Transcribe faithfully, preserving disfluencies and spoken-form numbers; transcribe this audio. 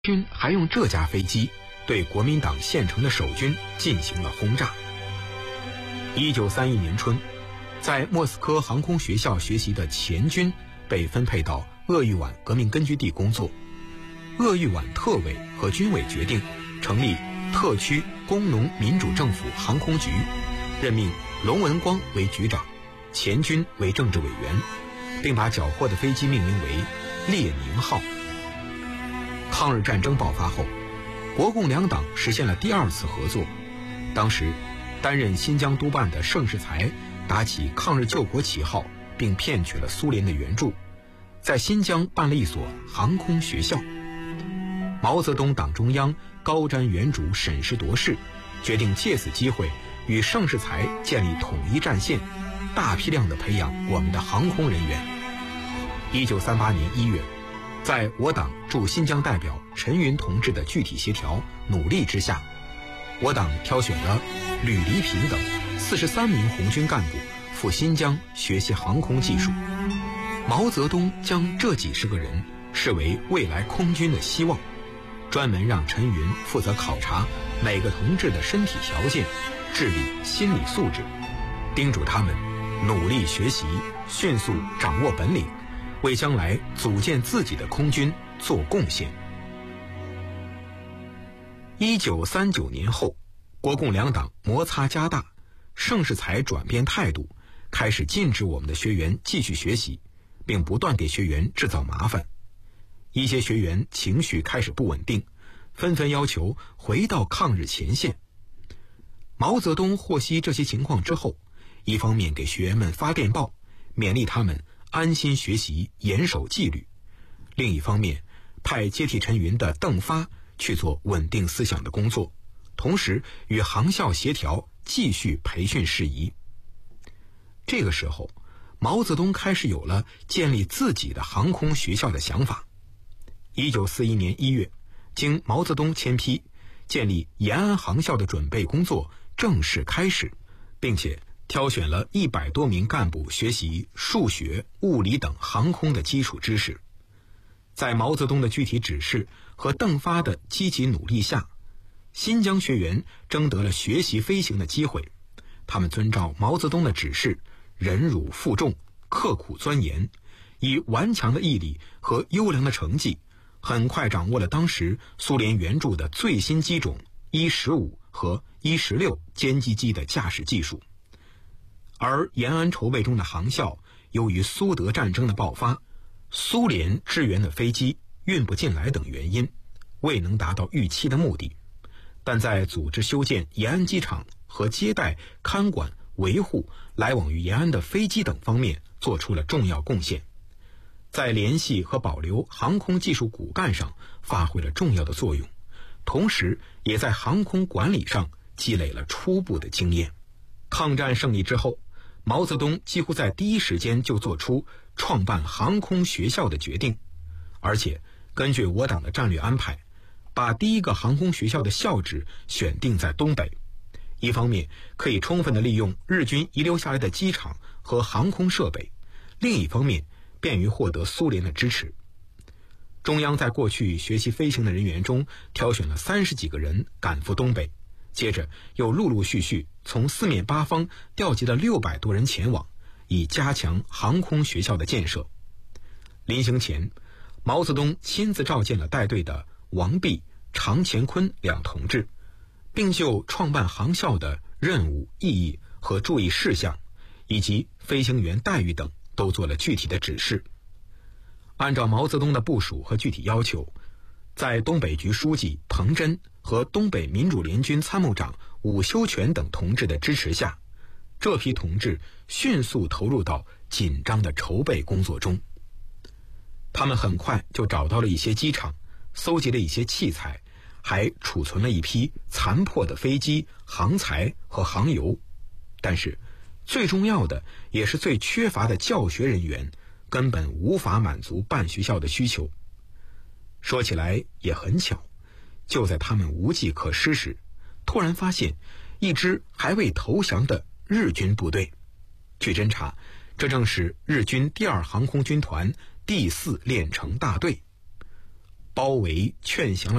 军还用这架飞机对国民党县城的守军进行了轰炸。一九三一年春，在莫斯科航空学校学习的钱军被分配到鄂豫皖革命根据地工作。鄂豫皖特委和军委决定成立特区工农民主政府航空局，任命龙文光为局长，钱军为政治委员，并把缴获的飞机命名为列宁号。抗日战争爆发后，国共两党实现了第二次合作。当时担任新疆督办的盛世才打起抗日救国旗号，并骗取了苏联的援助，在新疆办了一所航空学校。毛泽东党中央高瞻远瞩，审时度势，决定借此机会与盛世才建立统一战线，大批量地培养我们的航空人员。一九三八年一月，在我党驻新疆代表陈云同志的具体协调努力之下，我党挑选了吕黎平等四十三名红军干部赴新疆学习航空技术。毛泽东将这几十个人视为未来空军的希望，专门让陈云负责考察每个同志的身体条件、智力、心理素质，叮嘱他们努力学习，迅速掌握本领，为将来组建自己的空军做贡献。一九三九年后，国共两党摩擦加大，盛世才转变态度，开始禁止我们的学员继续学习，并不断给学员制造麻烦。一些学员情绪开始不稳定，纷纷要求回到抗日前线。毛泽东获悉这些情况之后，一方面给学员们发电报，勉励他们安心学习，严守纪律；另一方面，派接替陈云的邓发去做稳定思想的工作，同时与航校协调继续培训事宜。这个时候，毛泽东开始有了建立自己的航空学校的想法。一九四一年一月，经毛泽东签批，建立延安航校的准备工作正式开始，并且挑选了一百多名干部学习数学、物理等航空的基础知识。在毛泽东的具体指示和邓发的积极努力下，新疆学员争得了学习飞行的机会。他们遵照毛泽东的指示，忍辱负重，刻苦钻研，以顽强的毅力和优良的成绩，很快掌握了当时苏联援助的最新机种一十五和一十六歼击机的驾驶技术。而延安筹备中的航校，由于苏德战争的爆发，苏联支援的飞机运不进来等原因，未能达到预期的目的，但在组织修建延安机场和接待、看管、维护来往于延安的飞机等方面做出了重要贡献，在联系和保留航空技术骨干上发挥了重要的作用，同时也在航空管理上积累了初步的经验。抗战胜利之后，毛泽东几乎在第一时间就做出创办航空学校的决定，而且根据我党的战略安排，把第一个航空学校的校址选定在东北，一方面可以充分地利用日军遗留下来的机场和航空设备，另一方面便于获得苏联的支持。中央在过去学习飞行的人员中挑选了三十几个人赶赴东北，接着又陆陆续续从四面八方调集了六百多人前往，以加强航空学校的建设。临行前，毛泽东亲自召见了带队的王弼、常乾坤两同志，并就创办航校的任务、意义和注意事项，以及飞行员待遇等都做了具体的指示。按照毛泽东的部署和具体要求，在东北局书记彭真和东北民主联军参谋长伍修权等同志的支持下，这批同志迅速投入到紧张的筹备工作中。他们很快就找到了一些机场，搜集了一些器材，还储存了一批残破的飞机、航材和航油。但是最重要的也是最缺乏的教学人员根本无法满足办学校的需求。说起来也很巧，就在他们无计可施时，突然发现一支还未投降的日军部队。据侦查，这正是日军第二航空军团第四练成大队。 包围劝降了